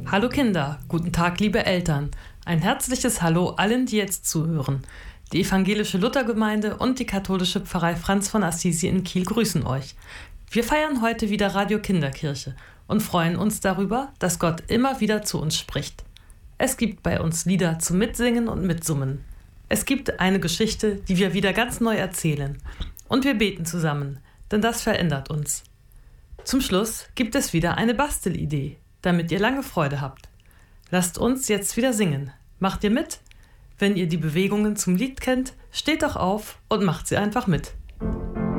Hallo Kinder, guten Tag liebe Eltern. Ein herzliches Hallo allen, die jetzt zuhören. Die evangelische Luthergemeinde und die katholische Pfarrei Franz von Assisi in Kiel grüßen euch. Wir feiern heute wieder Radio Kinderkirche und freuen uns darüber, dass Gott immer wieder zu uns spricht. Es gibt bei uns Lieder zum Mitsingen und Mitsummen. Es gibt eine Geschichte, die wir wieder ganz neu erzählen. Und wir beten zusammen, denn das verändert uns. Zum Schluss gibt es wieder eine Bastelidee, damit ihr lange Freude habt. Lasst uns jetzt wieder singen. Macht ihr mit? Wenn ihr die Bewegungen zum Lied kennt, steht doch auf und macht sie einfach mit.